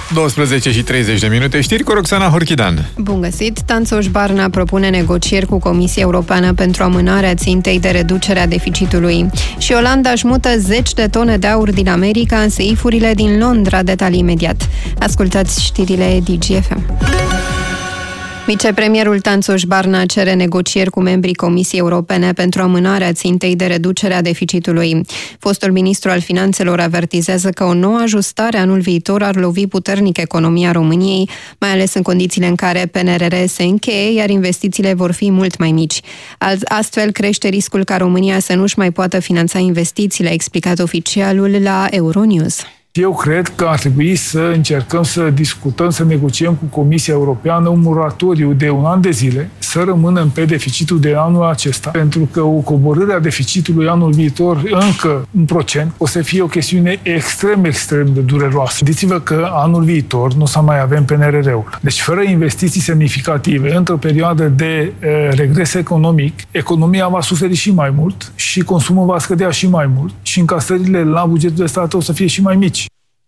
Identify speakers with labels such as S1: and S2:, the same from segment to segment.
S1: 12:30, știri cu Roxana Horchidan.
S2: Bun găsit! Tanțoș Barna propune negocieri cu Comisia Europeană pentru amânarea țintei de reducere a deficitului. Și Olanda își mută 10 de tone de aur din America în seifurile din Londra. Detalii imediat. Ascultați știrile DGFM. Vicepremierul Tanțoș Barna cere negocieri cu membrii Comisiei Europene pentru amânarea țintei de reducere a deficitului. Fostul ministru al Finanțelor avertizează că o nouă ajustare anul viitor ar lovi puternic economia României, mai ales în condițiile în care PNRR se încheie, iar investițiile vor fi mult mai mici. Astfel crește riscul ca România să nu-și mai poată finanța investițiile, a explicat oficialul la Euronews.
S3: Eu cred că ar trebui să încercăm să discutăm, să negociem cu Comisia Europeană un moratoriu de 1 an de zile, să rămânem pe deficitul de anul acesta, pentru că o coborâre a deficitului anul viitor încă 1% o să fie o chestiune extrem de dureroasă. Gândiți-vă că anul viitor nu o să mai avem PNRR-ul. Deci fără investiții semnificative, într-o perioadă de regres economic, economia va suferi și mai mult și consumul va scădea și mai mult și încasările la bugetul de stat o să fie și mai mici.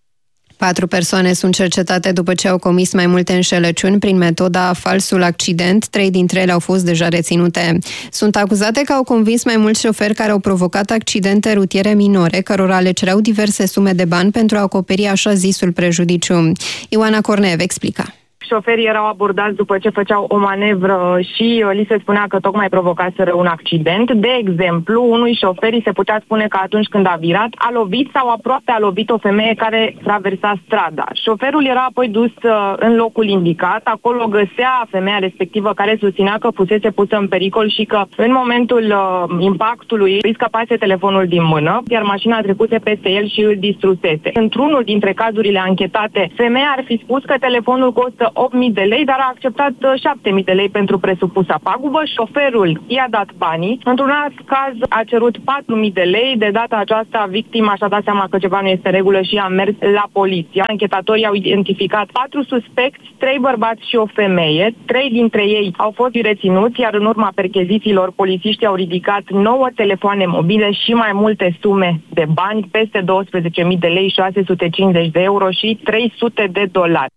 S2: 4 persoane sunt cercetate după ce au comis mai multe înșelăciuni prin metoda falsul accident. 3 dintre ele au fost deja reținute. Sunt acuzate că au convins mai mulți șoferi care au provocat accidente rutiere minore, cărora le cereau diverse sume de bani pentru a acoperi așa zisul prejudiciu. Ioana Corneev explică.
S4: Șoferii erau abordați după ce făceau o manevră și li se spunea că tocmai provocaseră un accident. De exemplu, unui șoferi se putea spune că atunci când a virat, a lovit sau aproape a lovit o femeie care traversa strada. Șoferul era apoi dus în locul indicat, acolo găsea femeia respectivă care susținea că fusese pusă în pericol și că în momentul impactului îi scăpase telefonul din mână, iar mașina trecuse peste el și îl distrusese. Într-unul dintre cazurile anchetate, femeia ar fi spus că telefonul costă 8.000 de lei, dar a acceptat 7.000 de lei pentru presupusa pagubă. Șoferul i-a dat banii. Într-un alt caz a cerut 4.000 de lei. De data aceasta, victima și-a dat seama că ceva nu este în regulă și a mers la poliție. Anchetatorii au identificat 4 suspecți, 3 bărbați și o femeie. 3 dintre ei au fost reținuți, iar în urma perchezițiilor, polițiștii au ridicat 9 telefoane mobile și mai multe sume de bani, peste 12.000 de lei, 650 de euro și 300 de dolari.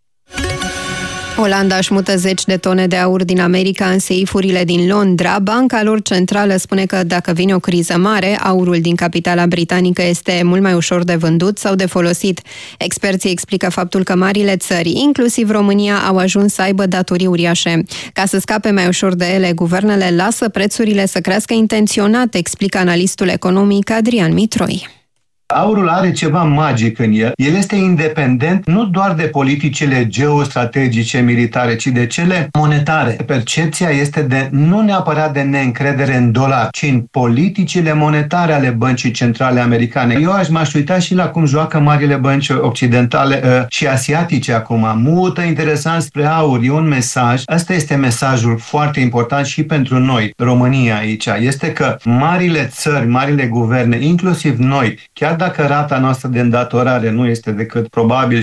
S2: Olanda își mută 10 de tone de aur din America în seifurile din Londra. Banca lor centrală spune că dacă vine o criză mare, aurul din capitala britanică este mult mai ușor de vândut sau de folosit. Experții explică faptul că marile țări, inclusiv România, au ajuns să aibă datorii uriașe. Ca să scape mai ușor de ele, guvernele lasă prețurile să crească intenționat, explică analistul economic Adrian Mitroi.
S5: Aurul are ceva magic în el. El este independent nu doar de politicile geostrategice, militare, ci de cele monetare. Percepția este de nu neapărat de neîncredere în dolar, ci în politicile monetare ale băncii centrale americane. Eu m-aș uita și la cum joacă marile bănci occidentale și asiatice acum. Mută interesant spre aur. E un mesaj. Asta este mesajul foarte important și pentru noi, România aici. Este că marile țări, marile guverne, inclusiv noi, chiar dacă rata noastră de îndatorare nu este decât probabil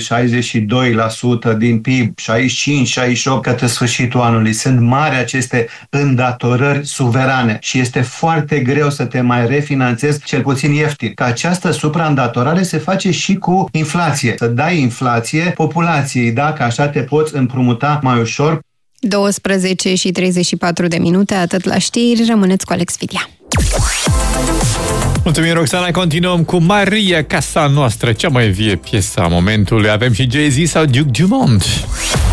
S5: 62% din PIB, 65-68% către sfârșitul anului, sunt mari aceste îndatorări suverane și este foarte greu să te mai refinanțezi, cel puțin ieftin. Că această supraîndatorare se face și cu inflație. Să dai inflație populației, dacă așa te poți împrumuta mai ușor.
S2: 12:34, atât la știri, rămâneți cu Alex Fidia.
S1: Mulțumim, Roxana. Continuăm cu Maria, Casa Noastră, cea mai vie piesă a momentului. Avem și Jay-Z sau Duke Dumont.